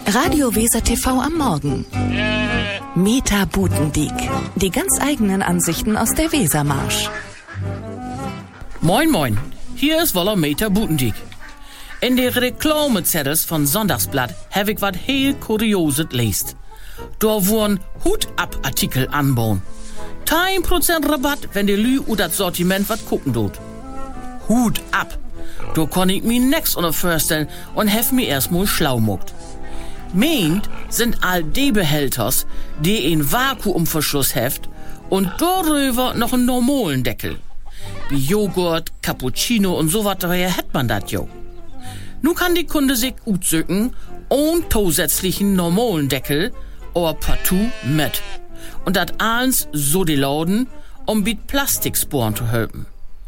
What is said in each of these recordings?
Radio Weser TV am Morgen. Meta Butendiek. Die ganz eigenen Ansichten aus der Wesermarsch. Moin moin, hier ist Woller Meta Butendiek. In der Reklamezettels von Sonntagsblatt habe ich was heel Kurioses lest. Da wurden Hut-ab-Artikel anbauen. 10% Rabatt, wenn die Lü u das Sortiment wat gucken tut. Hut ab. Da kann ich mir nix unter vorstellen und hef mir erstmal schlau muckt. Meint sind all die Behälters, die in Vakuumverschluss heft und darüber noch einen normalen Deckel. Wie Joghurt, Cappuccino und so was, daher hätt man dat jo. Nu kann die Kunde sich utsücken und zusätzlichen normalen Deckel oder partout mit. Und dat alles so die Lauden, um mit Plastiksporen zu helfen.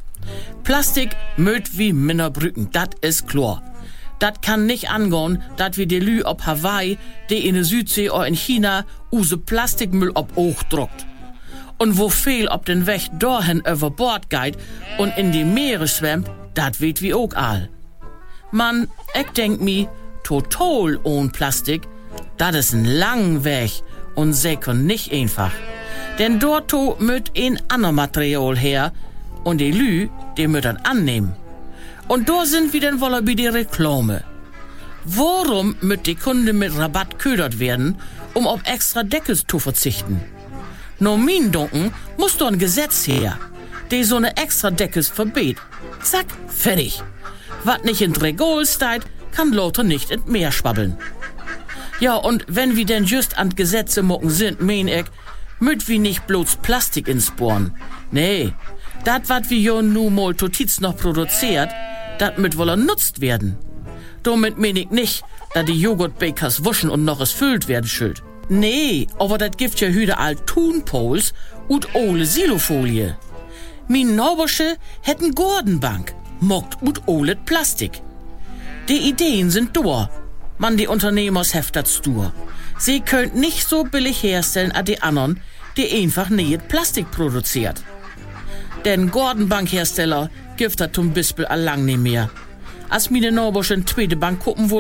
Plastik mögt wie Minderbrücken, dat is klar. Dat kann nicht angehen, dat wie die Lü ob Hawaii, die in der Südsee oder in China use Plastikmüll ob auch druckt. Und wo viel ob den Weg dahin über Bord geht und in die Meere schwemmt, dat weht wie auch all. Man, ich denk mi, total ohne Plastik, dat is ein lang Weg und sicher nicht einfach. Denn dort möt ein ander Material her und die Lü, die möt dat annehmen. Und da sind wir dann wohl bei der Reklame. Warum möt die Kunde mit Rabatt ködert werden, um auf extra Deckels zu verzichten? No min Dunken muss doch ein Gesetz her, die so ne extra Deckels verbietet. Zack, fertig. Wat nicht in Regal steht, kann Leute nicht in Meer schwabbeln. Ja, und wenn wir denn just an Gesetze mucken sind, mein ich, möt wir nicht bloß Plastik insporen. Nee, dat wat wir jo nu mal totiz noch produziert, dat mit woller nutzt werden. Damit mein ich nicht, da die Joghurtbakers wuschen und noch es füllt werden schuld. Nee, aber dat gibt ja hüde all Thunpols und ole Silofolie. Min Naubersche hätten Gordenbank, mockt und olet Plastik. Die Ideen sind dur. Man, die Unternehmers heft dat stur. Sie könnt nicht so billig herstellen als die anderen, die einfach nicht Plastik produziert. Denn Gordenbankhersteller gibt dat zum Beispiel allang nicht mehr. Als mir de Naubersche in zweite Bank gucken